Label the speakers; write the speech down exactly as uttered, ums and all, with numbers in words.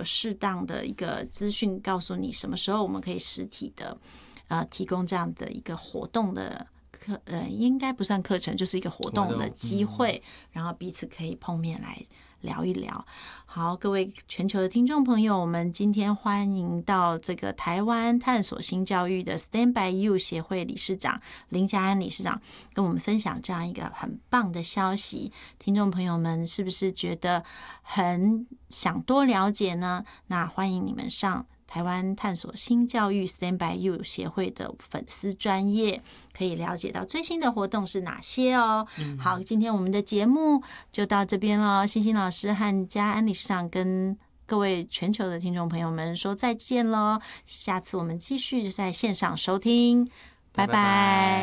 Speaker 1: 有适当的一个资讯告诉你什么时候我们可以实体的呃提供这样的一个活动的课，呃，应该不算课程，就是一个活动的机会，嗯、然后彼此可以碰面来聊一聊。好，各位全球的听众朋友，我们今天欢迎到这个台湾探索新教育的 Stand by You 协会理事长林家安理事长跟我们分享这样一个很棒的消息。听众朋友们是不是觉得很想多了解呢？那欢迎你们上台湾探索新教育 Stand by You 协会的粉丝专页，可以了解到最新的活动是哪些哦。嗯、好，今天我们的节目就到这边了。欣欣老师和家安理事长跟各位全球的听众朋友们说再见喽，下次我们继续在线上收听，拜拜。拜拜。